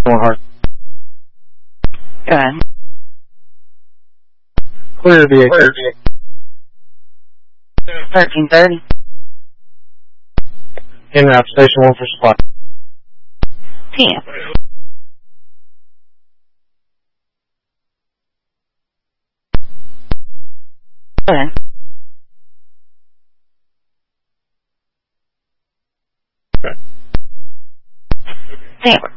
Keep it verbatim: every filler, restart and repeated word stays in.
One hard. Go ahead. Clear the exit. thirteen thirty. En route, station one for supply. ten. Go ahead. Okay. ten.